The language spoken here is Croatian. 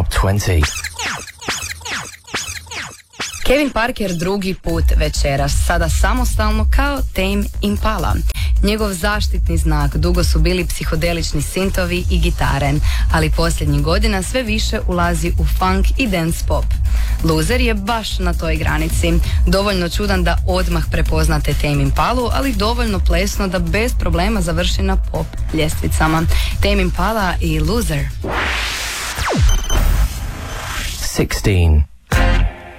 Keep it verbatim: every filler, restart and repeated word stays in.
Top twenty. Kevin Parker drugi put večeras, sada samostalno kao Tame Impala. Njegov zaštitni znak dugo su bili psihodelični sintovi i gitare, ali posljednjih godina sve više ulazi u funk i dance pop. Loser je baš na toj granici, dovoljno čudan da odmah prepoznate Tame Impalu, ali dovoljno plesno da bez problema završi na pop ljestvicama. Tame Impala i Loser. sixteen.